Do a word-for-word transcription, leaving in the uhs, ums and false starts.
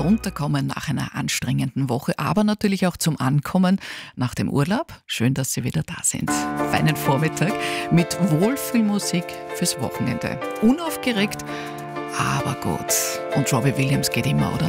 Runterkommen nach einer anstrengenden Woche, aber natürlich auch zum Ankommen nach dem Urlaub. Schön, dass Sie wieder da sind. Feinen Vormittag mit Wohlfühlmusik fürs Wochenende. Unaufgeregt, aber gut. Und Robbie Williams geht immer, oder?